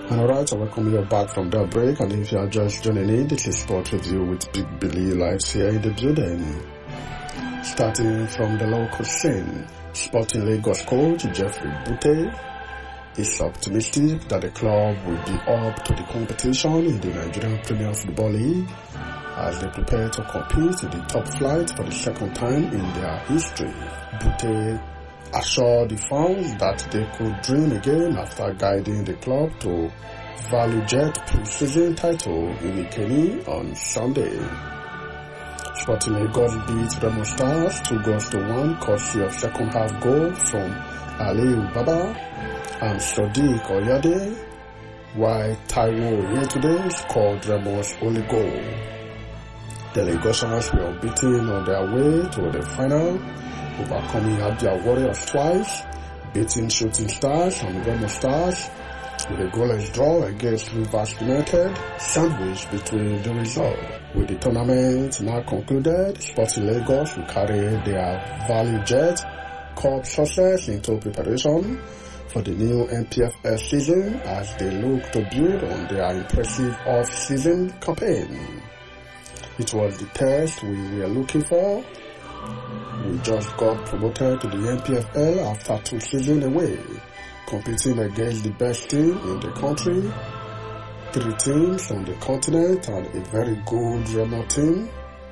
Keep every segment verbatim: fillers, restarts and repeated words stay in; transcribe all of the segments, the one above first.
And alright, I welcome you back from that break, and if you are just joining in, this is Sport Review with Big Billy Lives here in the building. Starting from the local scene, Sporting Lagos coach Jeffrey Bute is optimistic that the club will be up to the competition in the Nigerian Premier Football League as they prepare to compete in the top flight for the second time in their history. Bute assured the fans that they could dream again after guiding the club to Value Jet pre-season title in Ikeni on Sunday. Sporting Lagos beat Remo Stars two goals to one, courtesy of second half goal from Aliyu Baba and Sadiq Oyade, while Taiwo Yetude scored Remo's only goal. The Lagosians were unbeaten on their way to the final, overcoming Abia Warriors twice, beating Shooting Stars and Remo Stars with a goalless draw against Rivers United, sandwiched between the result. With the tournament now concluded, Sporting Lagos will carry their Value Jet Cup success into preparation for the new N P F L season as they look to build on their impressive off-season campaign. It was the test we were looking for. We just got promoted to the N P F L after two seasons away, competing against the best team in the country, three teams on the continent and a very good Remo team,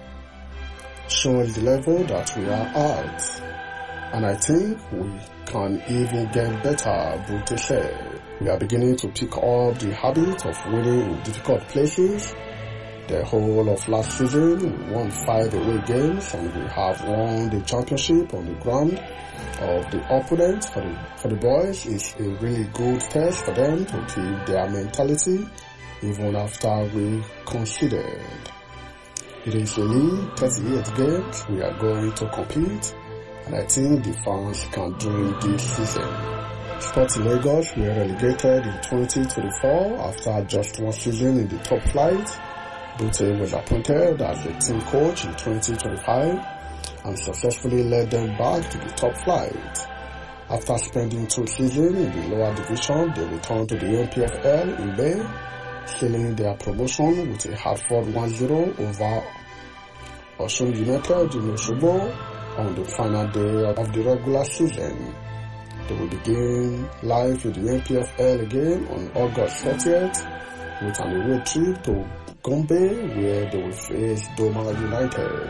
showing the level that we are at. And I think we can even get better, Bute said. We are beginning to pick up the habit of winning in difficult places. The whole of last season, we won five away games and we have won the championship on the ground of the opponent. For the, for the boys, it's a really good test for them to keep their mentality even after we conceded. It is a league, thirty-eight games, we are going to compete, and I think the fans can dream this season. Sporting Lagos were relegated in twenty twenty-four after just one season in the top flight. Bute was appointed as the team coach in twenty twenty-five and successfully led them back to the top flight. After spending two seasons in the lower division, they returned to the N P F L in May, sealing their promotion with a Hartford one zero over Osun United in Osogbo on the final day of the regular season. They will begin live in the N P F L again on August thirtieth with an away trip to Gombe, where they will face Doma United.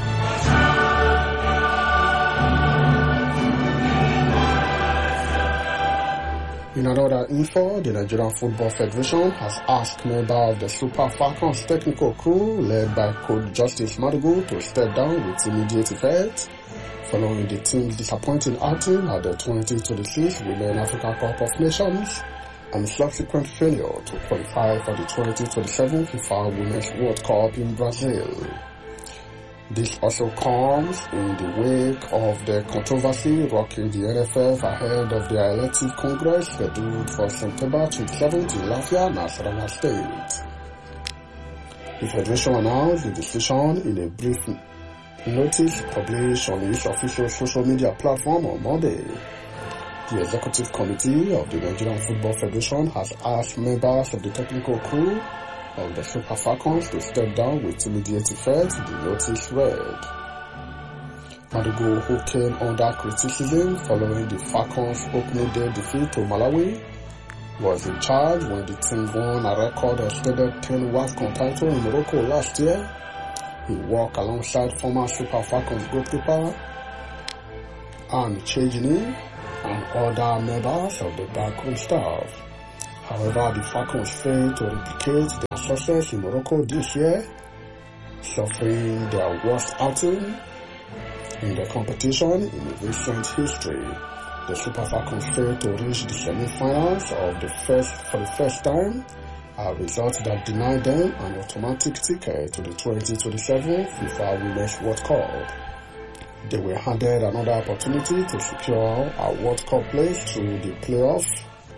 In another info, the Nigerian Football Federation has asked members of the Super Falcons technical crew, led by Coach Justice Madugu, to step down with immediate effect, following the team's disappointing outing at the twenty twenty-six Women Africa Cup of Nations and subsequent failure to qualify for the twenty twenty-seven FIFA Women's World Cup in Brazil. This also comes in the wake of the controversy rocking the N F F ahead of their elective congress scheduled for September twenty-seventh in Lafia, Nasarawa State. The Federation announced the decision in a brief notice published on its official social media platform on Monday. The Executive Committee of the Nigerian Football Federation has asked members of the technical crew of the Super Falcons to step down with immediate effect, the notice read. Madugu, who came under criticism following the Falcons' opening day defeat to Malawi, was in charge when the team won a record extended ten WAFCON title in Morocco last year. He worked alongside former Super Falcons goalkeeper Anne Chejini and other members of the backroom staff. However, the Falcons failed to replicate their success in Morocco this year, suffering their worst outing in the competition in recent history. The Super Falcons failed to reach the semi-finals of the first for the first time, a result that denied them an automatic ticket to the twenty twenty-seven FIFA Women's World Cup. They were handed another opportunity to secure a World Cup place through the playoffs,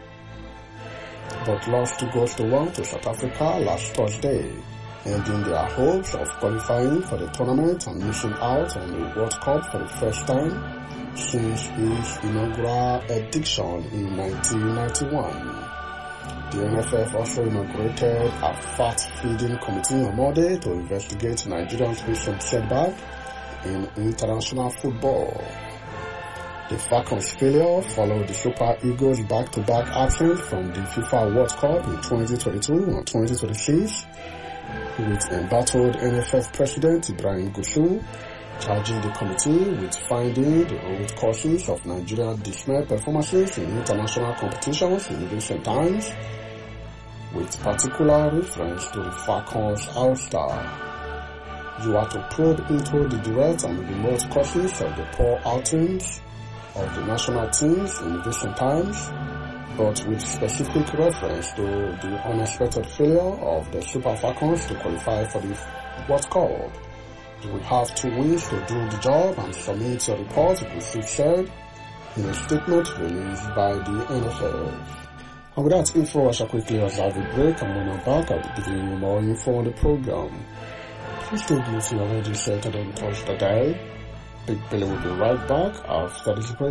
but lost two goals to one to South Africa last Thursday, ending their hopes of qualifying for the tournament and missing out on the World Cup for the first time since its inaugural edition in nineteen ninety-one. The N F F also inaugurated a fat-feeding committee on Monday to investigate Nigeria's recent setback in international football. The Falcons' failure followed the Super Eagles' back-to-back absence from the FIFA World Cup in twenty twenty-two and twenty twenty-six, with embattled N F F President Ibrahim Gusau charging the committee with finding the root causes of Nigeria's dismal performances in international competitions in recent times, with particular reference to the Falcons All-Star. You are to probe into the direct and remote causes of the poor outings of the national teams in recent times, but with specific reference to the unexpected failure of the Super Falcons to qualify for the World Cup. You will have two weeks to do the job and submit your report, Gusau said in a statement released by the N F F. And with that info, I shall quickly observe a break, and when I'm back, I'll be giving you more info on the program. Please stay tuned to your radio set and don't touch the dial. Big Billy will be right back after this break.